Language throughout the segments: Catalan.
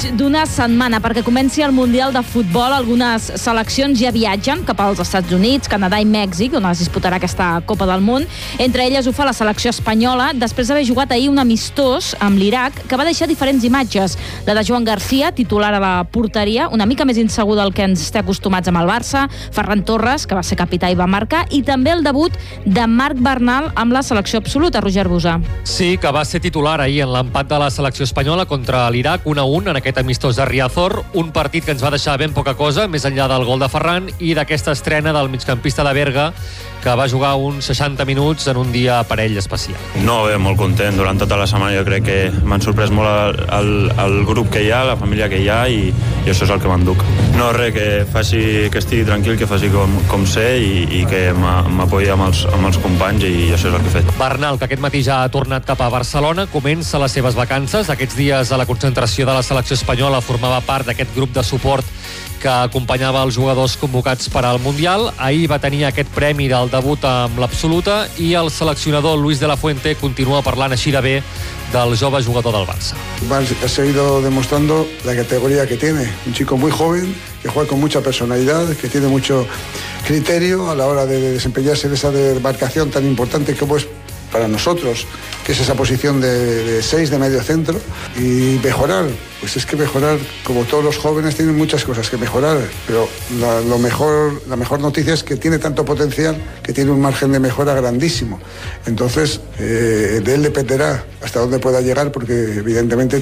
Menys d'una setmana perquè comenci el Mundial de Futbol. Algunes seleccions ja viatgen cap als Estats Units, Canadà i Mèxic, on es disputarà aquesta Copa del Món. Entre elles ho fa la selecció espanyola, després d'haver jugat ahir un amistós amb l'Iraq, que va deixar diferents imatges. La de Joan Garcia, titular a la porteria, una mica més insegur del que ens té acostumats amb el Barça, Ferran Torres, que va ser capità i va marcar, i també el debut de Marc Bernal amb la selecció absoluta, Roger Busa. Sí, que va ser titular ahir en l'empat de la selecció espanyola contra l'Iraq, 1-1 en aquest amistós de Riazor, un partit que ens va deixar ben poca cosa, més enllà del gol de Ferran i d'aquesta estrena del migcampista de Berga, que va jugar uns 60 minuts en un dia per ell especial. No, bé, molt content. Durant tota la setmana jo crec que m'han sorprès molt el grup que hi ha, la família que hi ha, i això és el que m'enduc. No, res, que estigui tranquil, que faci com sé i que m'apoyi amb els companys, i això és el que he fet. Bernal, que aquest matí ja ha tornat cap a Barcelona, comença les seves vacances. Aquests dies a la concentració de la selecció espanyola formava part d'aquest grup de suport que acompanyava els jugadors convocats per al Mundial. Ahir va tenir aquest premi del debut amb l'absoluta i el seleccionador Luis de la Fuente continua parlant així de bé del jove jugador del Barça. Ha seguido demostrando la categoría que tiene. Un chico muy joven, que juega con mucha personalidad, que tiene mucho criterio a la hora de desempeñarse en esa demarcación tan importante como es para nosotros, que es esa posición de 6 de medio centro, y mejorar. Pues es que mejorar, como todos los jóvenes, tienen muchas cosas que mejorar, pero la mejor noticia es que tiene tanto potencial que tiene un margen de mejora grandísimo. Entonces, de él dependerá hasta dónde pueda llegar, porque evidentemente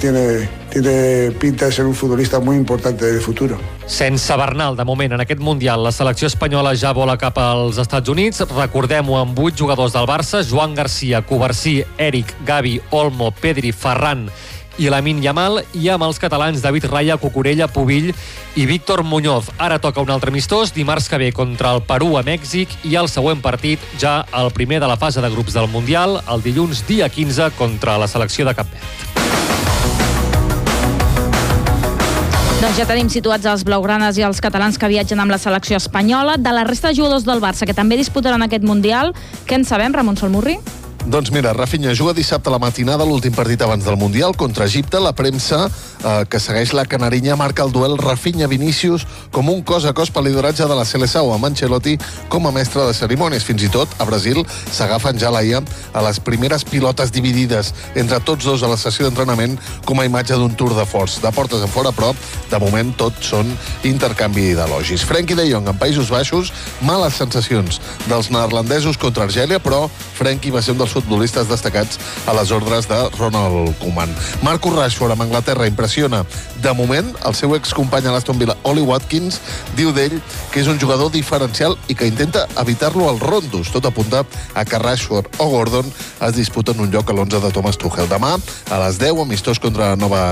tiene pinta de ser un futbolista muy importante de futuro. Sense Bernal, de moment, en aquest Mundial, la selecció espanyola ja vola cap als Estats Units. Recordem-ho, amb 8 jugadors del Barça: Joan Garcia, Covarsí, Eric, Gavi, Olmo, Pedri, Ferran i Lamine Yamal, i amb els catalans David Raya, Cucurella, Pubill i Víctor Muñoz. Ara toca un altre amistós, dimarts que ve contra el Perú a Mèxic, i el següent partit, ja el primer de la fase de grups del Mundial, el dilluns dia 15 contra la selecció de Cap Verd. Doncs ja tenim situats els blaugranes i els catalans que viatgen amb la selecció espanyola. De la resta de jugadors del Barça, que també disputaran aquest Mundial, què en sabem, Ramon Solmurri? Doncs mira, Rafinha juga dissabte a la matinada l'últim partit abans del Mundial contra Egipte. La premsa que segueix la canarinya marca el duel Rafinha-Vinícius com un cos a cos pel lideratge de la Seleção, amb Ancelotti com a mestre de cerimònies. Fins i tot, a Brasil s'agafen ja l'AIA a les primeres pilotes dividides entre tots dos a la sessió d'entrenament com a imatge d'un tour de force. De portes en fora, però, de moment tot són intercanvi d'elogis. Frenkie de Jong, en Països Baixos, males sensacions dels neerlandesos contra Argèlia, però Frenkie va ser un dels futbolistes destacats a les ordres de Ronald Koeman. Marcus Rashford amb Anglaterra impressiona. De moment, el seu excompany a l'Aston Villa, Oli Watkins, diu d'ell que és un jugador diferencial i que intenta evitar-lo als rondos. Tot apunta a que Rashford o Gordon es disputen un lloc a l'11 de Thomas Tuchel. Demà, a les 10, amistós contra Nova